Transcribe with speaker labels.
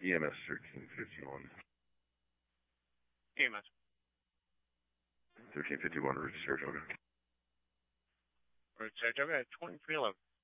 Speaker 1: EMS 1351.
Speaker 2: EMS.
Speaker 1: 1351, route search, okay.
Speaker 2: Route search, okay, 2311.